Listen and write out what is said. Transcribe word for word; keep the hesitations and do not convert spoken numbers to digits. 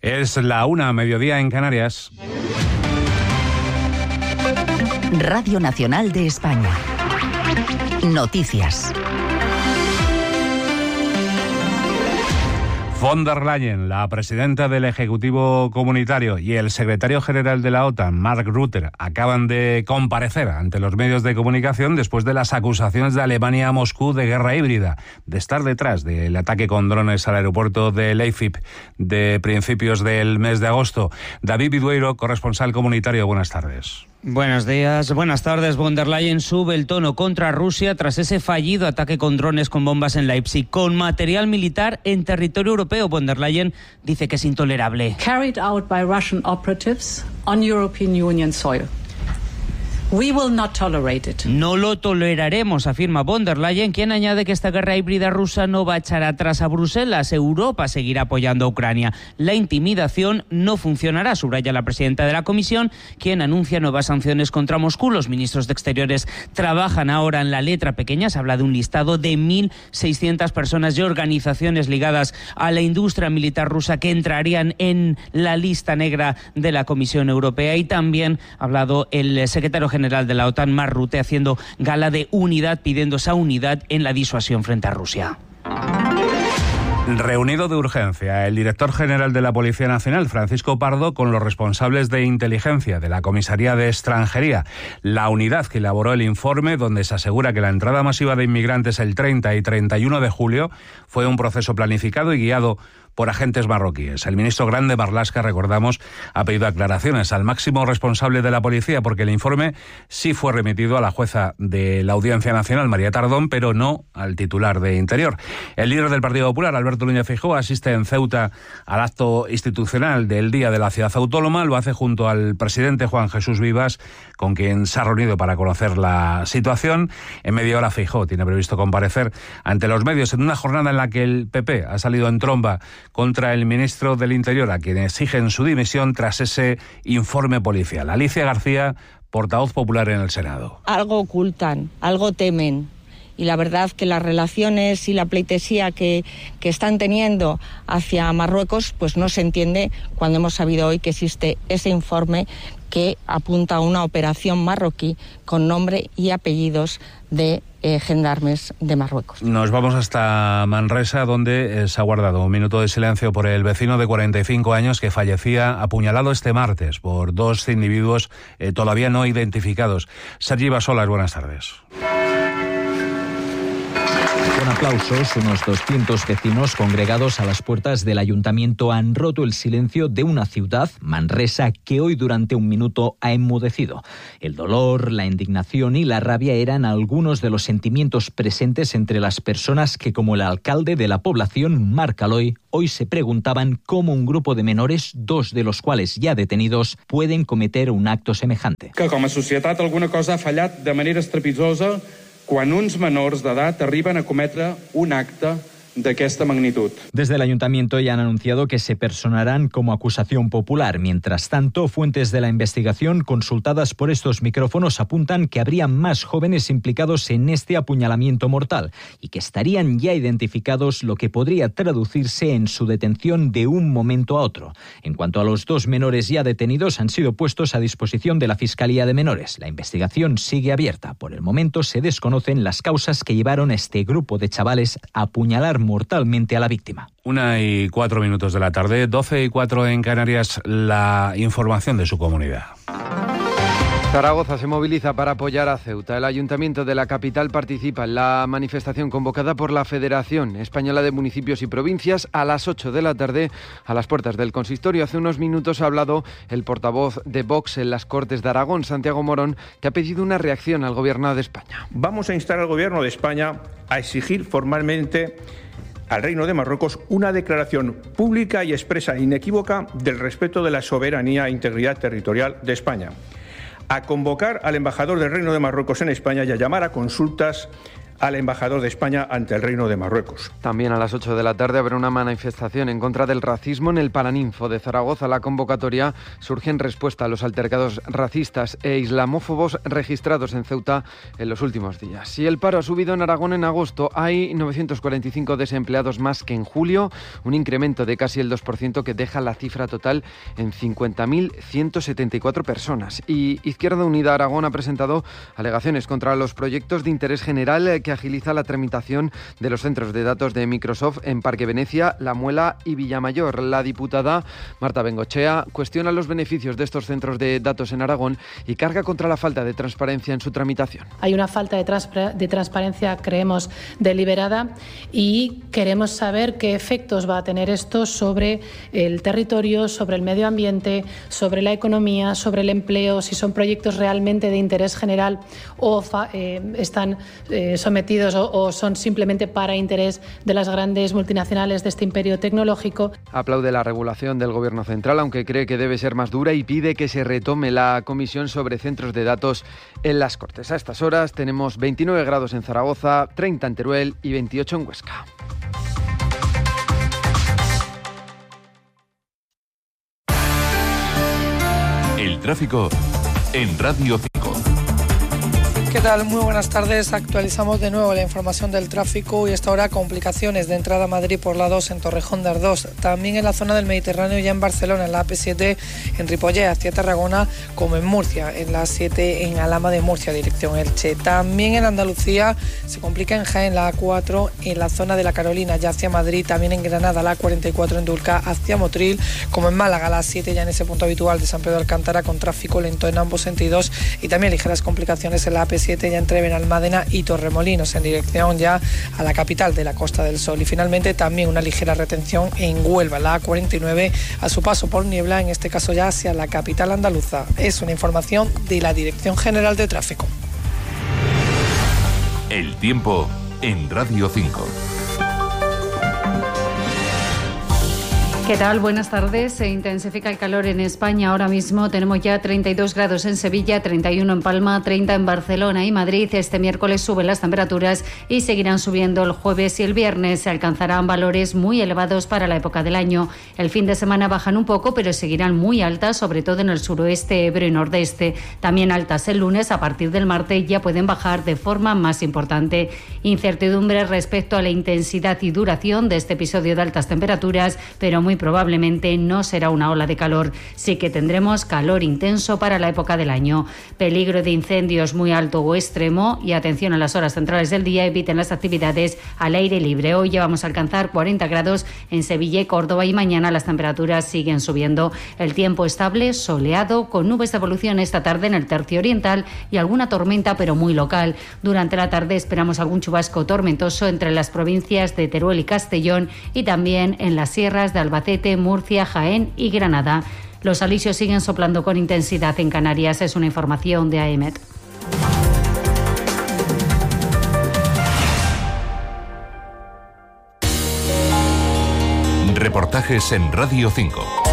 Es la una, mediodía en Canarias. Radio Nacional de España. Noticias. Von der Leyen, la presidenta del Ejecutivo Comunitario, y el secretario general de la OTAN, Mark Rutte, acaban de comparecer ante los medios de comunicación después de las acusaciones de Alemania a Moscú de guerra híbrida, de estar detrás del ataque con drones al aeropuerto de Leipzig de principios del mes de agosto. David Vidueiro, corresponsal comunitario, buenas tardes. Buenos días, buenas tardes. Von der Leyen sube el tono contra Rusia tras ese fallido ataque con drones con bombas en Leipzig, con material militar en territorio europeo. Von der Leyen dice que es intolerable. Carried out by Russian operatives on European Union soil. We will not tolerate it. No lo toleraremos, afirma Von der Leyen, quien añade que esta guerra híbrida rusa no va a echar atrás a Bruselas. Europa seguirá apoyando a Ucrania. La intimidación no funcionará, subraya la presidenta de la Comisión, quien anuncia nuevas sanciones contra Moscú. Los ministros de Exteriores trabajan ahora en la letra pequeña. Se habla de un listado de mil seiscientas personas y organizaciones ligadas a la industria militar rusa que entrarían en la lista negra de la Comisión Europea. Y también ha hablado el secretario general general de la OTAN, Mark Rutte, haciendo gala de unidad, pidiendo esa unidad en la disuasión frente a Rusia. Reunido de urgencia el director general de la Policía Nacional, Francisco Pardo, con los responsables de inteligencia de la Comisaría de Extranjería, la unidad que elaboró el informe donde se asegura que la entrada masiva de inmigrantes el treinta y treinta y uno de julio fue un proceso planificado y guiado por agentes marroquíes. El ministro Grande Marlaska, recordamos, ha pedido aclaraciones al máximo responsable de la policía porque el informe sí fue remitido a la jueza de la Audiencia Nacional, María Tardón, pero no al titular de Interior. El líder del Partido Popular, Alberto Núñez Feijóo, asiste en Ceuta al acto institucional del Día de la Ciudad Autónoma. Lo hace junto al presidente Juan Jesús Vivas, con quien se ha reunido para conocer la situación. En media hora Feijóo tiene previsto comparecer ante los medios en una jornada en la que el P P ha salido en tromba contra el ministro del Interior, a quien exigen su dimisión tras ese informe policial. Alicia García, portavoz popular en el Senado. Algo ocultan, algo temen. Y la verdad que las relaciones y la pleitesía que, que están teniendo hacia Marruecos, pues no se entiende cuando hemos sabido hoy que existe ese informe que apunta a una operación marroquí con nombre y apellidos de eh, gendarmes de Marruecos. Nos vamos hasta Manresa, donde eh, se ha guardado un minuto de silencio por el vecino de cuarenta y cinco años que fallecía apuñalado este martes por dos individuos eh, todavía no identificados. Sergi Basolas, buenas tardes. Con aplausos, unos doscientos vecinos congregados a las puertas del ayuntamiento han roto el silencio de una ciudad, Manresa, que hoy durante un minuto ha enmudecido. El dolor, la indignación y la rabia eran algunos de los sentimientos presentes entre las personas que, como el alcalde de la población, Marc Aloy, hoy se preguntaban cómo un grupo de menores, dos de los cuales ya detenidos, pueden cometer un acto semejante. Que com a societat alguna cosa ha fallat de manera estrepitosa quan uns menors d'edat arriben a cometre un acte d'aquesta magnitud. Desde el ayuntamiento ya han anunciado que se personarán como acusación popular. Mientras tanto, fuentes de la investigación consultadas por estos micrófonos apuntan que habría más jóvenes implicados en este apuñalamiento mortal y que estarían ya identificados, lo que podría traducirse en su detención de un momento a otro. En cuanto a los dos menores ya detenidos, han sido puestos a disposición de la Fiscalía de Menores. La investigación sigue abierta. Por el momento se desconocen las causas que llevaron a este grupo de chavales a apuñalar mortalmente a la víctima. Una y cuatro minutos de la tarde, doce y cuatro en Canarias, la información de su comunidad. Zaragoza se moviliza para apoyar a Ceuta. El Ayuntamiento de la capital participa en la manifestación convocada por la Federación Española de Municipios y Provincias a las ocho de la tarde a las puertas del consistorio. Hace unos minutos ha hablado el portavoz de Vox en las Cortes de Aragón, Santiago Morón, que ha pedido una reacción al Gobierno de España. Vamos a instar al Gobierno de España a exigir formalmente al Reino de Marruecos una declaración pública y expresa e inequívoca del respeto de la soberanía e integridad territorial de España, a convocar al embajador del Reino de Marruecos en España y a llamar a consultas al embajador de España ante el Reino de Marruecos. También a las ocho de la tarde habrá una manifestación en contra del racismo en el Paraninfo de Zaragoza. La convocatoria surge en respuesta a los altercados racistas e islamófobos registrados en Ceuta en los últimos días. Si el paro ha subido en Aragón en agosto, hay novecientos cuarenta y cinco desempleados más que en julio, un incremento de casi el dos por ciento que deja la cifra total en cincuenta mil ciento setenta y cuatro personas. Y Izquierda Unida Aragón ha presentado alegaciones contra los proyectos de interés general que agiliza la tramitación de los centros de datos de Microsoft en Parque Venecia, La Muela y Villamayor. La diputada Marta Bengochea cuestiona los beneficios de estos centros de datos en Aragón y carga contra la falta de transparencia en su tramitación. Hay una falta de, transpa- de transparencia, creemos, deliberada, y queremos saber qué efectos va a tener esto sobre el territorio, sobre el medio ambiente, sobre la economía, sobre el empleo, si son proyectos realmente de interés general o fa- eh, están eh, sometidos O, o son simplemente para interés de las grandes multinacionales de este imperio tecnológico. Aplaude la regulación del Gobierno central, aunque cree que debe ser más dura, y pide que se retome la comisión sobre centros de datos en las Cortes. A estas horas tenemos veintinueve grados en Zaragoza, treinta en Teruel y veintiocho en Huesca. El tráfico en Radio cinco. ¿Qué tal? Muy buenas tardes. Actualizamos de nuevo la información del tráfico y hasta ahora complicaciones de entrada a Madrid por la dos en Torrejón de Ardoz. También en la zona del Mediterráneo, ya en Barcelona, en la A P siete, en Ripollet hacia Tarragona, como en Murcia, en la siete en Alhama de Murcia, dirección Elche. También en Andalucía se complica en Jaén, la A cuatro, en la zona de la Carolina, ya hacia Madrid. También en Granada, la A cuarenta y cuatro en Dulca hacia Motril, como en Málaga, la siete, ya en ese punto habitual de San Pedro de Alcántara, con tráfico lento en ambos sentidos. Y también ligeras complicaciones en la A P siete, ya entre Benalmádena y Torremolinos, en dirección ya a la capital de la Costa del Sol. Y finalmente también una ligera retención en Huelva, la A cuarenta y nueve, a su paso por Niebla, en este caso ya hacia la capital andaluza. Es una información de la Dirección General de Tráfico. El tiempo en Radio cinco. ¿Qué tal? Buenas tardes. Se intensifica el calor en España. Ahora mismo tenemos ya treinta y dos grados en Sevilla, treinta y uno en Palma, treinta en Barcelona y Madrid. Este miércoles suben las temperaturas y seguirán subiendo el jueves y el viernes. Se alcanzarán valores muy elevados para la época del año. El fin de semana bajan un poco, pero seguirán muy altas, sobre todo en el suroeste, Ebro y nordeste. También altas el lunes. A partir del martes ya pueden bajar de forma más importante. Incertidumbre respecto a la intensidad y duración de este episodio de altas temperaturas, pero muy probablemente no será una ola de calor. Sí que tendremos calor intenso para la época del año. Peligro de incendios muy alto o extremo, y atención a las horas centrales del día, eviten las actividades al aire libre. Hoy ya vamos a alcanzar cuarenta grados en Sevilla y Córdoba, y mañana las temperaturas siguen subiendo. El tiempo estable, soleado, con nubes de evolución esta tarde en el tercio oriental y alguna tormenta, pero muy local. Durante la tarde esperamos algún chubasco tormentoso entre las provincias de Teruel y Castellón, y también en las sierras de Albacete, Murcia, Jaén y Granada. Los alisios siguen soplando con intensidad en Canarias. Es una información de A E M E T. Reportajes en Radio cinco.